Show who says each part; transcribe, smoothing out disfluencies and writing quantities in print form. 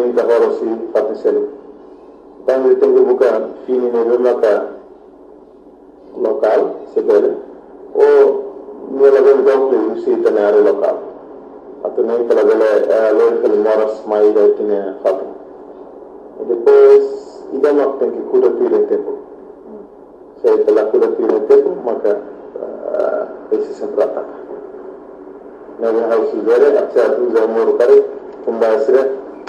Speaker 1: minta horosi fatiselu. Tangi tengu buka fini ne maka lokal sebele o nela ben donc usi tenare lokal. Atau nem pela bela loja que moras mais da tinha fatu. E depois ida mak tem que cuidar do tempo. Saya telah cuidar do tempo maka esse sempre ataca. Na minha house vera acha tu já moro kare kumbasira